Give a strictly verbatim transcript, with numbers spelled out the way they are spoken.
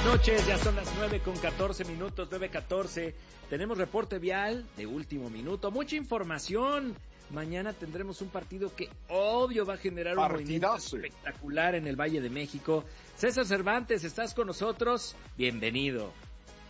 Noches, ya son las nueve con catorce minutos, nueve catorce. Tenemos reporte vial de último minuto, mucha información. Mañana tendremos un partido que obvio va a generar un movimiento espectacular en el Valle de México. César Cervantes, ¿estás con nosotros? Bienvenido.